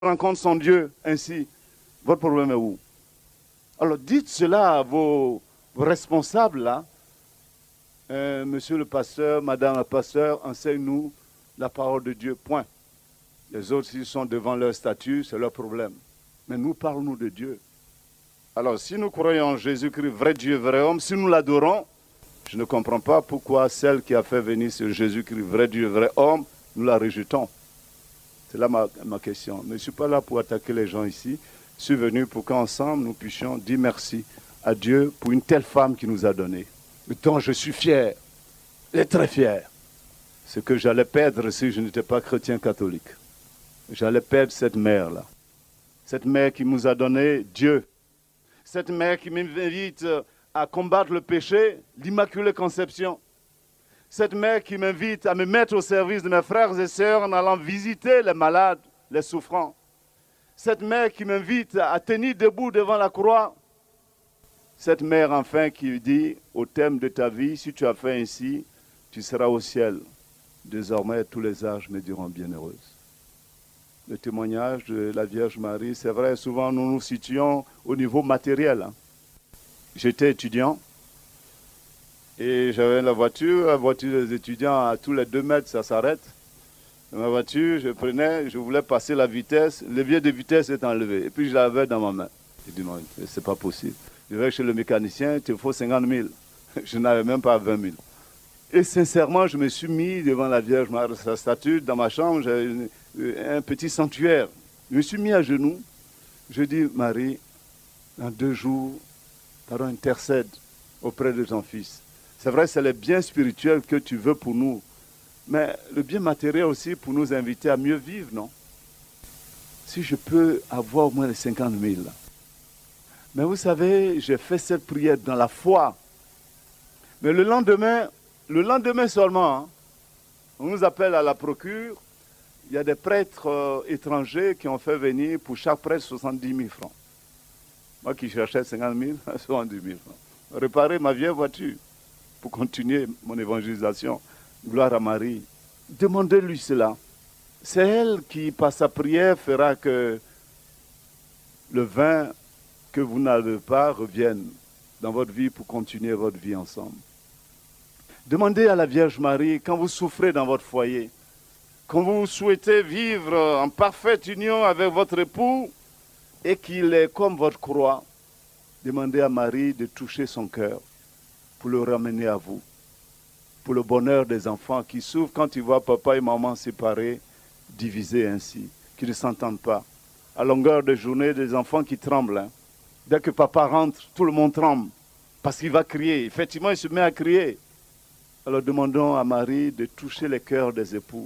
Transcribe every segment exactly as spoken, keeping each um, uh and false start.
rencontre son Dieu ainsi, votre problème est où? Alors dites cela à vos, vos responsables là. Euh, monsieur le pasteur, madame la pasteur, enseigne-nous la parole de Dieu, point. Les autres, s'ils sont devant leur statut, c'est leur problème. Mais nous, parlons-nous de Dieu. Alors, si nous croyons en Jésus-Christ, vrai Dieu, vrai homme, si nous l'adorons, je ne comprends pas pourquoi celle qui a fait venir ce Jésus-Christ, vrai Dieu, vrai homme, nous la rejetons. C'est là ma, ma question. Mais je ne suis pas là pour attaquer les gens ici. Je suis venu pour qu'ensemble, nous puissions dire merci à Dieu pour une telle femme qui nous a donné. Dont je suis fier, et très fier. Ce que j'allais perdre si je n'étais pas chrétien catholique. J'allais perdre cette mère-là. Cette mère qui nous a donné Dieu. Cette mère qui m'invite à combattre le péché, l'Immaculée Conception. Cette mère qui m'invite à me mettre au service de mes frères et sœurs en allant visiter les malades, les souffrants. Cette mère qui m'invite à tenir debout devant la croix. Cette mère enfin qui dit au thème de ta vie, si tu as fait ainsi, tu seras au ciel. Désormais, tous les âges me diront bienheureuse. Le témoignage de la Vierge Marie, c'est vrai, souvent nous nous situons au niveau matériel. Hein. J'étais étudiant et j'avais la voiture, la voiture des étudiants à tous les deux mètres, ça s'arrête. Ma voiture, je prenais, je voulais passer la vitesse, le levier de vitesse est enlevé et puis je l'avais dans ma main. J'ai dit non, c'est pas possible. Je vais chez le mécanicien, il te faut cinquante mille. Je n'avais même pas vingt mille. Et sincèrement, je me suis mis devant la Vierge Marie, sa statue, dans ma chambre, j'avais un petit sanctuaire. Je me suis mis à genoux. Je dis, Marie, dans deux jours, pardon, intercède auprès de ton Fils. C'est vrai, c'est le bien spirituel que tu veux pour nous. Mais le bien matériel aussi pour nous inviter à mieux vivre, non? Si je peux avoir au moins les cinquante mille. Mais vous savez, j'ai fait cette prière dans la foi. Mais le lendemain, le lendemain seulement, hein, on nous appelle à la procure. Il y a des prêtres euh, étrangers qui ont fait venir pour chaque prêtre soixante-dix mille francs. Moi qui cherchais cinquante mille, soixante-dix mille francs. Réparer ma vieille voiture pour continuer mon évangélisation. Gloire à Marie. Demandez-lui cela. C'est elle qui, par sa prière, fera que le vin que vous n'avez pas revienne dans votre vie pour continuer votre vie ensemble. Demandez à la Vierge Marie, quand vous souffrez dans votre foyer, quand vous souhaitez vivre en parfaite union avec votre époux et qu'il est comme votre croix, demandez à Marie de toucher son cœur pour le ramener à vous, pour le bonheur des enfants qui souffrent quand ils voient papa et maman séparés, divisés ainsi, qui ne s'entendent pas. À longueur de journée, des enfants qui tremblent. Hein. Dès que papa rentre, tout le monde tremble parce qu'il va crier. Effectivement, il se met à crier. Alors demandons à Marie de toucher les cœurs des époux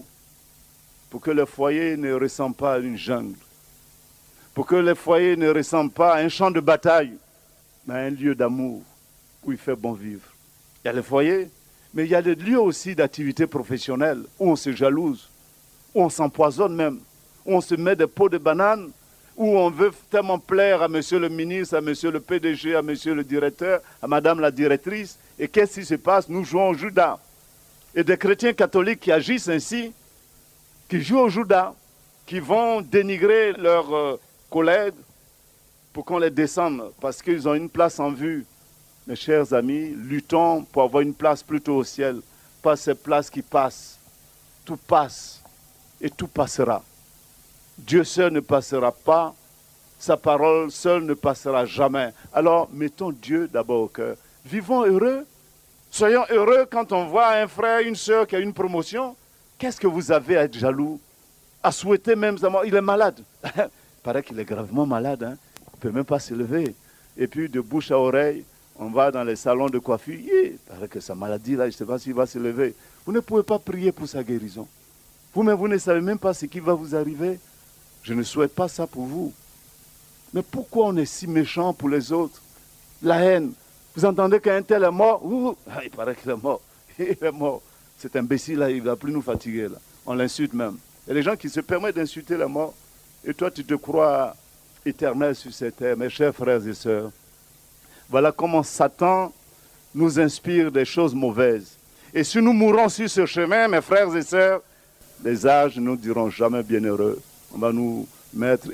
pour que le foyer ne ressemble pas à une jungle, pour que le foyer ne ressemble pas à un champ de bataille, mais à un lieu d'amour où il fait bon vivre. Il y a le foyer, mais il y a des lieux aussi d'activité professionnelle où on se jalouse, où on s'empoisonne même, où on se met des pots de banane, où on veut tellement plaire à monsieur le ministre, à monsieur le P D G, à monsieur le directeur, à madame la directrice. Et qu'est-ce qui se passe? Nous jouons au Judas. Et des chrétiens catholiques qui agissent ainsi, qui jouent au Judas, qui vont dénigrer leurs euh, collègues pour qu'on les descende, parce qu'ils ont une place en vue. Mes chers amis, luttons pour avoir une place plutôt au ciel, pas ces places qui passent. Tout passe et tout passera. Dieu seul ne passera pas, sa parole seule ne passera jamais. Alors, mettons Dieu d'abord au cœur. Vivons heureux. Soyons heureux quand on voit un frère, une sœur qui a une promotion. Qu'est-ce que vous avez à être jaloux? À souhaiter même sa mort. Il est malade. Il paraît qu'il est gravement malade. Hein? Il ne peut même pas se lever. Et puis, de bouche à oreille, on va dans les salons de coiffure. Il paraît que sa maladie, là, je ne sais pas s'il va se lever. Vous ne pouvez pas prier pour sa guérison. Vous-même, vous ne savez même pas ce qui va vous arriver. Je ne souhaite pas ça pour vous. Mais pourquoi on est si méchant pour les autres? La haine. Vous entendez qu'un tel est mort? Ouh, il paraît qu'il est mort. Il est mort. Cet imbécile-là, il ne va plus nous fatiguer. Là. On l'insulte même. Il y a des gens qui se permettent d'insulter la mort. Et toi, tu te crois éternel sur cette terre. Mes chers frères et sœurs, voilà comment Satan nous inspire des choses mauvaises. Et si nous mourons sur ce chemin, mes frères et sœurs, les âges ne nous diront jamais bienheureux. On va nous Maître